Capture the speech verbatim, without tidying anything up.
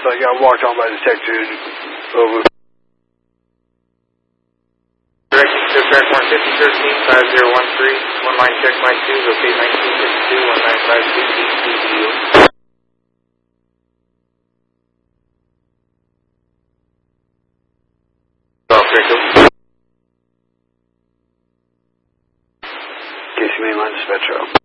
So I got walked on by the detective. Over. Direction to track one fifty thirteen five zero one three. One line check line two. Locate nineteen fifty-two one nine five two D C U. Golf Echo. Casey Mainline Dispatch.